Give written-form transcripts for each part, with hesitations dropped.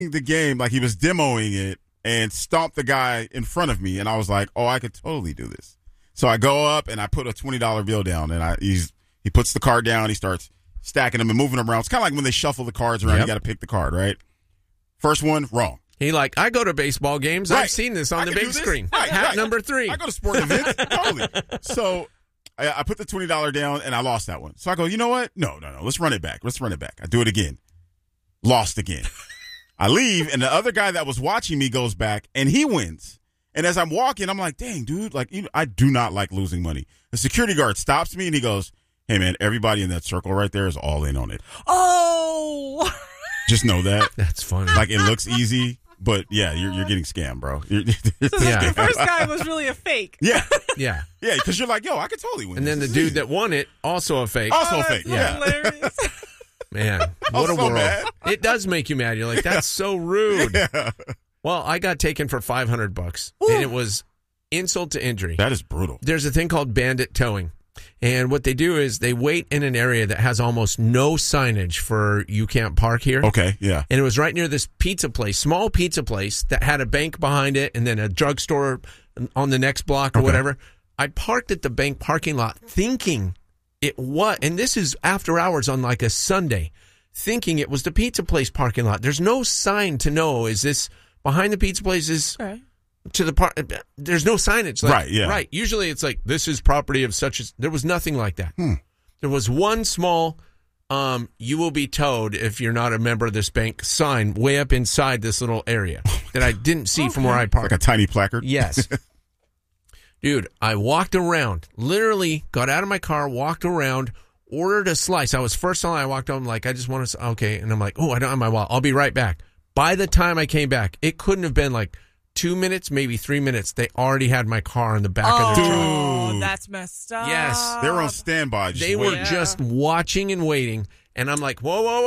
the game, like he was demoing it, and stomped the guy in front of me. And I was like, oh, I could totally do this. So I go up and I put a $20 bill down, and he puts the card down. He starts stacking them and moving them around. It's kind of like when they shuffle the cards around. You got to pick the card, right? First one, wrong. I go to baseball games. Right. I've seen this on the big screen. Hat number 3. I go to sporting events. Totally. So I put the $20 down, and I lost that one. So I go, you know what? No. Let's run it back. I do it again. Lost again. I leave, and the other guy that was watching me goes back, and he wins. And as I'm walking, I'm like, dang, dude, I do not like losing money. The security guard stops me, and he goes, hey, man, everybody in that circle right there is all in on it. Oh! Just know that. That's funny. Like, it looks easy, but, yeah, you're getting scammed, bro. So the first guy was really a fake. Yeah. Yeah. Yeah, because you're like, yo, I could totally win. And then the dude that won it, also a fake. Also a fake, yeah. Hilarious. Man, what a world. Mad. It does make you mad. You're like, that's so rude. Yeah. Well, I got taken for $500, and it was insult to injury. That is brutal. There's a thing called bandit towing. And what they do is they wait in an area that has almost no signage for you can't park here. Okay, yeah. And it was right near this pizza place, small pizza place that had a bank behind it and then a drugstore on the next block or whatever. I parked at the bank parking lot thinking it was, and this is after hours on like a Sunday, thinking it was the pizza place parking lot. There's no sign to know, is this behind the pizza place is to the park. There's no signage. Like, right, yeah. Right. Usually it's like, this is property of such as, there was nothing like that. There was one small, you will be towed if you're not a member of this bank sign way up inside this little area that I didn't see from where I parked. Like a tiny placard? Yes. Dude, I walked around, literally got out of my car, walked around, ordered a slice. I was first on, I walked home like, I just want to, okay. And I'm like, oh, I don't have my wallet. I'll be right back. By the time I came back, it couldn't have been like 2 minutes, maybe 3 minutes. They already had my car in the back of their truck. Oh, that's messed up. Yes. They were on standby. They were just watching and waiting. And I'm like,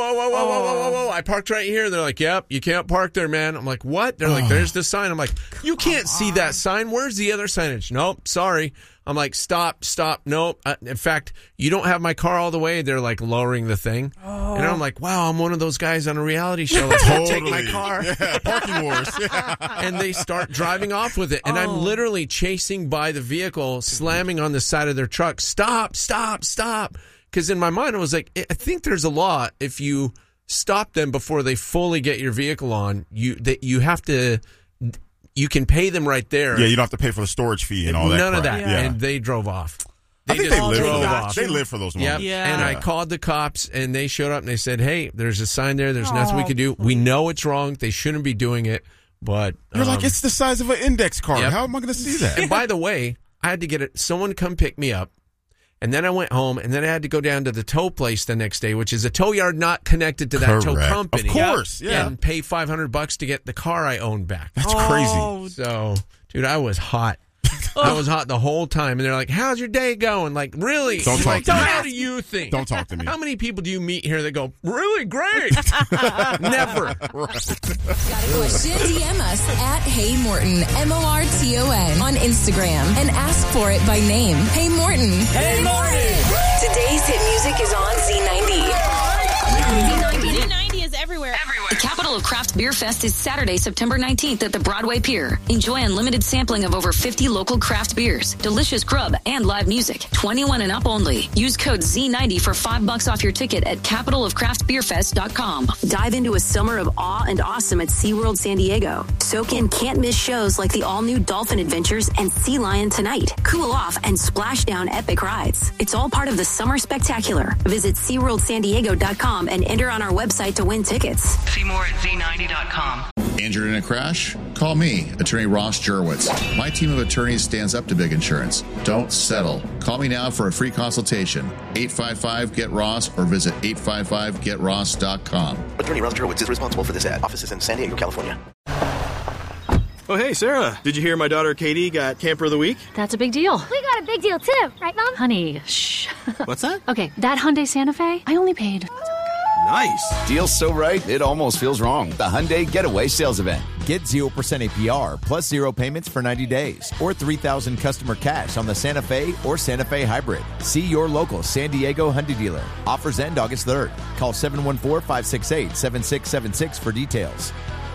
whoa. I parked right here. They're like, yep, you can't park there, man. I'm like, what? They're like, there's the sign. I'm like, you can't see that sign. Where's the other signage? Nope, sorry. I'm like, stop. Nope. In fact, you don't have my car all the way. They're like lowering the thing. Oh. And I'm like, wow, I'm one of those guys on a reality show. Like, totally. Take my car. Yeah, parking wars. Yeah. And they start driving off with it. And I'm literally chasing by the vehicle, slamming on the side of their truck. Stop. Because in my mind, I was like, I think there's a law if you stop them before they fully get your vehicle on, you have to, you can pay them right there. Yeah, you don't have to pay for the storage fee and all that. None of that. Yeah. And they drove off. I think they live off. They live for those moments. Yep. Yeah. And I called the cops, and they showed up, and they said, hey, there's a sign there. There's nothing we can do. We know it's wrong. They shouldn't be doing it. But you're like, it's the size of an index card. Yep. How am I going to see that? And by the way, I had to get someone to come pick me up. And then I went home, and then I had to go down to the tow place the next day, which is a tow yard not connected to that tow company. Of course, yeah. And pay $500 to get the car I owned back. That's crazy. So, dude, I was hot. I was hot the whole time. And they're like, how's your day going? Like, really? Don't talk to me. How do you think? Don't talk to me. How many people do you meet here that go, really great? Never. Got a question? DM us at Hey Morton, MORTON, on Instagram and ask for it by name. Hey Morton. Hey Morton. Today's hit music is on Z90. Z90 is everywhere. The Capital of Craft Beer Fest is Saturday, September 19th at the Broadway Pier. Enjoy unlimited sampling of over 50 local craft beers, delicious grub, and live music. 21 and up only. Use code Z90 for $5 off your ticket at capitalofcraftbeerfest.com. Dive into a summer of awe and awesome at SeaWorld San Diego. Soak in can't-miss shows like the all-new Dolphin Adventures and Sea Lion Tonight. Cool off and splash down epic rides. It's all part of the Summer Spectacular. Visit SeaWorldSanDiego.com and enter on our website to win tickets. See more at Z90.com. Injured in a crash? Call me, Attorney Ross Jurwitz. My team of attorneys stands up to big insurance. Don't settle. Call me now for a free consultation. 855-GET-ROSS or visit 855-GetRoss.com. Attorney Ross Jurwitz is responsible for this ad. Office is in San Diego, California. Oh, hey, Sarah. Did you hear my daughter Katie got Camper of the Week? That's a big deal. We got a big deal, too. Right, Mom? Honey, shh. What's that? Okay, that Hyundai Santa Fe, I only paid... Nice. Deal's so right, it almost feels wrong. The Hyundai Getaway Sales Event. Get 0% APR plus 0 payments for 90 days or $3,000 customer cash on the Santa Fe or Santa Fe Hybrid. See your local San Diego Hyundai dealer. Offers end August 3rd. Call 714-568-7676 for details.